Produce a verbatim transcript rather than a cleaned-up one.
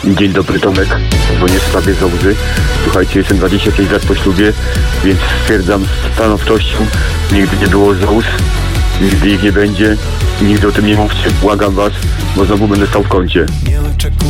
Dzień dobry, Tomek. Dzwonię w sprawie Zołzy. Słuchajcie, jestem dwadzieścia pięć lat po ślubie, więc stwierdzam z stanowczością, nigdy nie było Zołz, nigdy ich nie będzie, nigdy o tym nie mówcie, błagam was, bo znowu będę stał w kącie.